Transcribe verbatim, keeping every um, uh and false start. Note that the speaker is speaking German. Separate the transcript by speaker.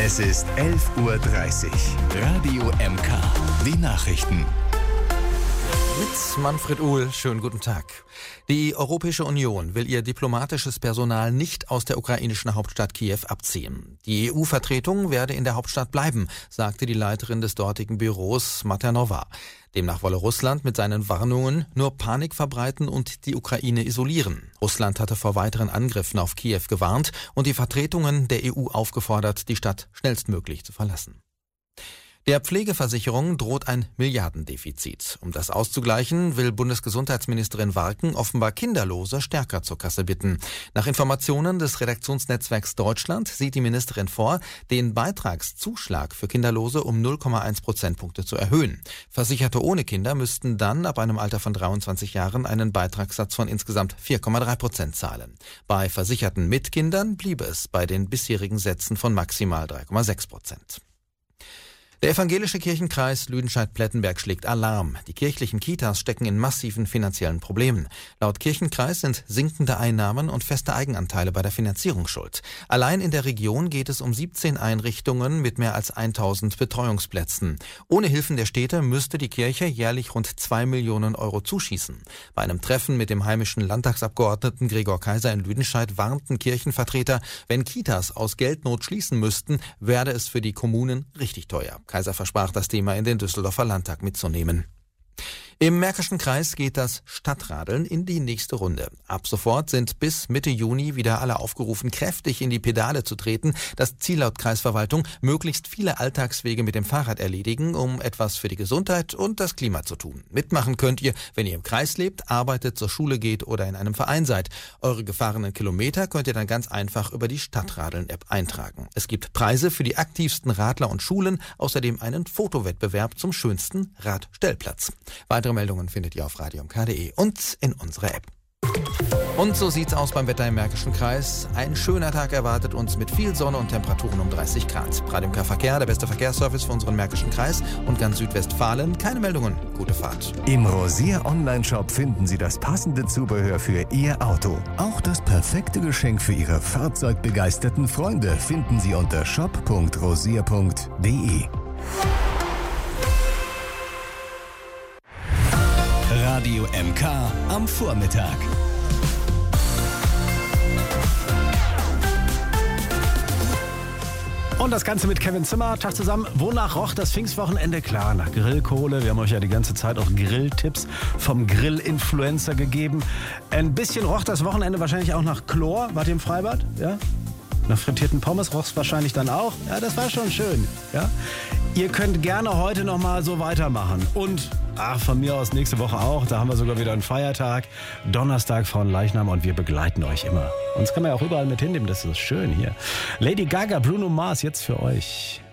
Speaker 1: Es ist elf Uhr dreißig. Radio M K. Die Nachrichten.
Speaker 2: Mit Manfred Uhl, schönen guten Tag. Die Europäische Union will ihr diplomatisches Personal nicht aus der ukrainischen Hauptstadt Kiew abziehen. Die E U-Vertretung werde in der Hauptstadt bleiben, sagte die Leiterin des dortigen Büros Maternova. Demnach wolle Russland mit seinen Warnungen nur Panik verbreiten und die Ukraine isolieren. Russland hatte vor weiteren Angriffen auf Kiew gewarnt und die Vertretungen der E U aufgefordert, die Stadt schnellstmöglich zu verlassen. Der Pflegeversicherung droht ein Milliardendefizit. Um das auszugleichen, will Bundesgesundheitsministerin Warken offenbar Kinderlose stärker zur Kasse bitten. Nach Informationen des Redaktionsnetzwerks Deutschland sieht die Ministerin vor, den Beitragszuschlag für Kinderlose um null Komma eins Prozentpunkte zu erhöhen. Versicherte ohne Kinder müssten dann ab einem Alter von dreiundzwanzig Jahren einen Beitragssatz von insgesamt vier Komma drei Prozent zahlen. Bei Versicherten mit Kindern bliebe es bei den bisherigen Sätzen von maximal drei Komma sechs Prozent. Der evangelische Kirchenkreis Lüdenscheid-Plettenberg schlägt Alarm. Die kirchlichen Kitas stecken in massiven finanziellen Problemen. Laut Kirchenkreis sind sinkende Einnahmen und feste Eigenanteile bei der Finanzierung schuld. Allein in der Region geht es um siebzehn Einrichtungen mit mehr als tausend Betreuungsplätzen. Ohne Hilfen der Städte müsste die Kirche jährlich rund zwei Millionen Euro zuschießen. Bei einem Treffen mit dem heimischen Landtagsabgeordneten Gregor Kaiser in Lüdenscheid warnten Kirchenvertreter, wenn Kitas aus Geldnot schließen müssten, werde es für die Kommunen richtig teuer. Kaiser versprach, das Thema in den Düsseldorfer Landtag mitzunehmen. Im Märkischen Kreis geht das Stadtradeln in die nächste Runde. Ab sofort sind bis Mitte Juni wieder alle aufgerufen, kräftig in die Pedale zu treten. Das Ziel laut Kreisverwaltung, möglichst viele Alltagswege mit dem Fahrrad erledigen, um etwas für die Gesundheit und das Klima zu tun. Mitmachen könnt ihr, wenn ihr im Kreis lebt, arbeitet, zur Schule geht oder in einem Verein seid. Eure gefahrenen Kilometer könnt ihr dann ganz einfach über die Stadtradeln-App eintragen. Es gibt Preise für die aktivsten Radler und Schulen, außerdem einen Fotowettbewerb zum schönsten Radstellplatz. Weitere Meldungen findet ihr auf radio m k punkt d e und in unserer App. Und so sieht's aus beim Wetter im Märkischen Kreis. Ein schöner Tag erwartet uns mit viel Sonne und Temperaturen um dreißig Grad. Radio M K Verkehr, der beste Verkehrsservice für unseren Märkischen Kreis und ganz Südwestfalen. Keine Meldungen. Gute Fahrt.
Speaker 1: Im Rosier Online-Shop finden Sie das passende Zubehör für Ihr Auto. Auch das perfekte Geschenk für Ihre fahrzeugbegeisterten Freunde finden Sie unter shop punkt rosier punkt d e. Radio M K am Vormittag.
Speaker 3: Und das Ganze mit Kevin Zimmer. Tag zusammen. Wonach roch das Pfingstwochenende? Klar, nach Grillkohle. Wir haben euch ja die ganze Zeit auch Grilltipps vom Grill-Influencer gegeben. Ein bisschen roch das Wochenende wahrscheinlich auch nach Chlor. Wart ihr im Freibad? Ja? Nach frittierten Pommes roch es wahrscheinlich dann auch. Ja, das war schon schön. Ja? Ihr könnt gerne heute noch mal so weitermachen. Und ach, von mir aus nächste Woche auch. Da haben wir sogar wieder einen Feiertag. Donnerstag von Leichnam und wir begleiten euch immer. Uns kann man ja auch überall mit hinnehmen. Das ist schön hier. Lady Gaga, Bruno Mars, jetzt für euch.